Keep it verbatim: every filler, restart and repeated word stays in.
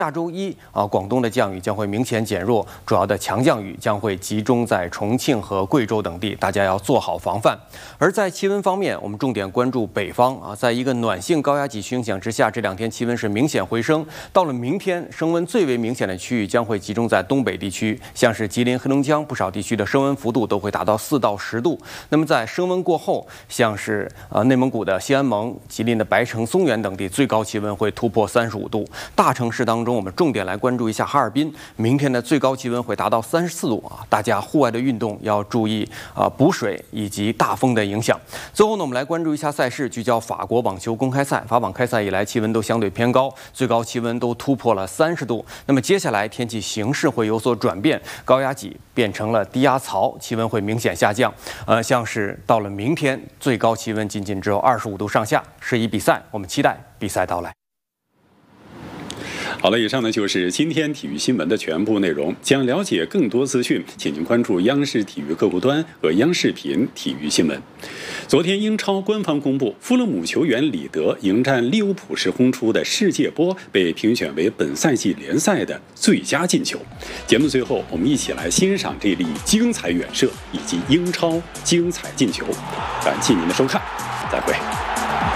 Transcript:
下周一啊，广东的降雨将会明显减弱，主要的强降雨将会集中在重庆和贵州等地，大家要做好防范。而在气温方面，我们重点关注北方啊，在一个暖性高压脊区影响之下，这两天气温是明显回升。到了明天，升温最为明显的区域将会集中在东北地区，像是吉林、黑龙江不少地区的升温幅度都会达到四到十度。那么在升温过后，像是呃内蒙古的西安盟、吉林的白城、松原等地，最高气温会突破三十五度。大城市当中，我们重点来关注一下哈尔滨，明天的最高气温会达到三十四度啊！大家户外的运动要注意啊补水以及大风的影响。最后呢，我们来关注一下赛事，聚焦法国网球公开赛。法网开赛以来，气温都相对偏高，最高气温都突破了三十度。那么接下来天气形势会有所转变，高压脊变成了低压槽，气温会明显下降。呃，像是到了明天，最高气温仅仅只有二十五度上下。世仪比赛，我们期待比赛到来。 好了，以上呢就是今天体育新闻的全部内容。想了解更多资讯，请您关注央视体育客户端和央视频体育新闻。昨天，英超官方公布，富勒姆球员里德迎战利物浦时轰出的世界波被评选为本赛季联赛的最佳进球。节目最后，我们一起来欣赏这粒精彩远射以及英超精彩进球。感谢您的收看，再会。